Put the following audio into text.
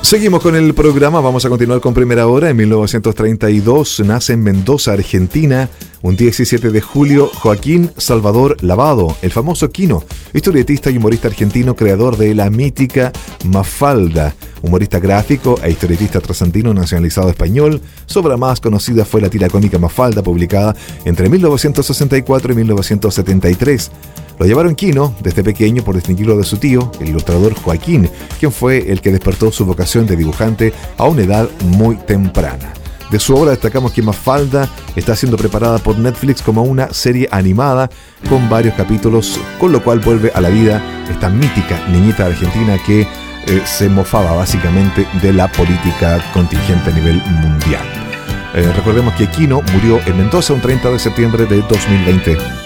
Seguimos con el programa, vamos a continuar con Primera Hora. En 1932 nace en Mendoza, Argentina, un 17 de julio, Joaquín Salvador Lavado, el famoso Quino, historietista y humorista argentino, creador de la mítica Mafalda, humorista gráfico e historietista trasandino nacionalizado español. Su obra más conocida fue la tira cómica Mafalda, publicada entre 1964 y 1973. Lo llevaron Quino desde pequeño por distinguirlo de su tío, el ilustrador Joaquín, quien fue el que despertó su vocación de dibujante a una edad muy temprana. De su obra destacamos que Mafalda está siendo preparada por Netflix como una serie animada con varios capítulos, con lo cual vuelve a la vida esta mítica niñita argentina que se mofaba básicamente de la política contingente a nivel mundial. Recordemos que Quino murió en Mendoza un 30 de septiembre de 2020.